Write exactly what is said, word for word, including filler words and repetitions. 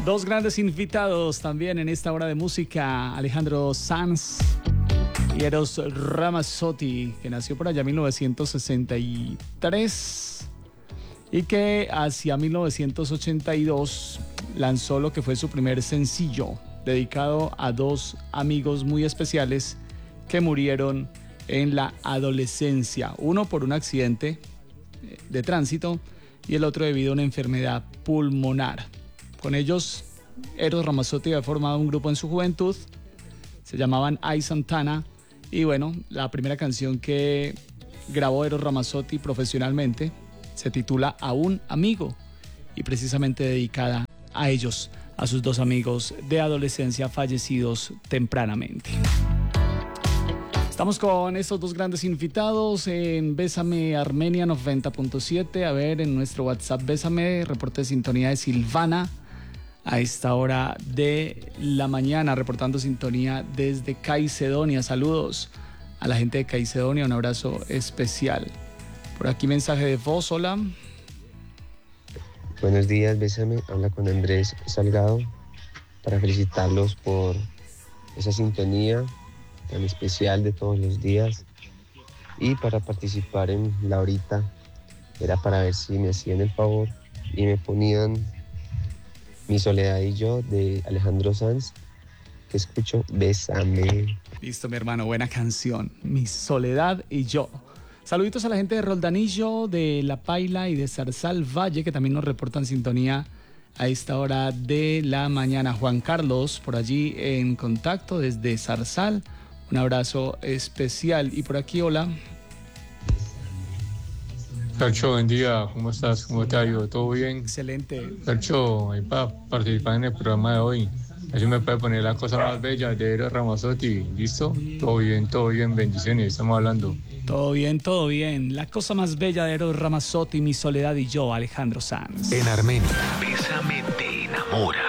Dos grandes invitados también en esta hora de música, Alejandro Sanz y Eros Ramazzotti, que nació por allá en mil novecientos sesenta y tres y que hacia mil novecientos ochenta y dos lanzó lo que fue su primer sencillo, dedicado a dos amigos muy especiales que murieron en la adolescencia, uno por un accidente de tránsito y el otro debido a una enfermedad pulmonar. Con ellos, Eros Ramazzotti había formado un grupo en su juventud, se llamaban I Santana, y bueno, la primera canción que grabó Eros Ramazzotti profesionalmente se titula A un amigo, y precisamente dedicada a ellos, a sus dos amigos de adolescencia fallecidos tempranamente. Estamos con estos dos grandes invitados en Bésame Armenia noventa punto siete. A ver, en nuestro WhatsApp Bésame, reporte de sintonía de Silvana a esta hora de la mañana, reportando sintonía desde Caicedonia. Saludos a la gente de Caicedonia, un abrazo especial. Por aquí mensaje de voz, hola. Buenos días, Bésame, habla con Andrés Salgado para felicitarlos por esa sintonía tan especial de todos los días y para participar en la horita. Era para ver si me hacían el favor y me ponían Mi soledad y yo de Alejandro Sanz, que escucho. Bésame. Listo, mi hermano, buena canción, Mi soledad y yo. Saluditos a la gente de Roldanillo, de La Paila y de Zarzal Valle, que también nos reportan sintonía a esta hora de la mañana. Juan Carlos, por allí en contacto desde Zarzal. Un abrazo especial. Y por aquí, hola. Percho, buen día. ¿Cómo estás? ¿Cómo te ha ido? ¿Todo bien? Excelente. Percho, ahí para participar en el programa de hoy. Así me puede poner La cosa más bella de Eros Ramazzotti. ¿Listo? Todo bien, todo bien. Bendiciones. Estamos hablando. Todo bien, todo bien. La cosa más bella de Eros Ramazzotti, Mi soledad y yo, Alejandro Sanz. En Armenia, Bésame te enamora.